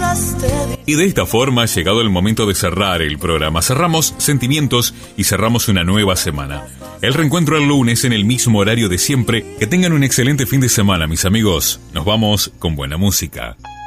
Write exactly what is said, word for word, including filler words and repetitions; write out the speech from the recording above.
Y de esta forma ha llegado el momento de cerrar el programa. Cerramos sentimientos y cerramos una nueva semana. El reencuentro el lunes en el mismo horario de siempre. Que tengan un excelente fin de semana, mis amigos. Nos vamos con buena música.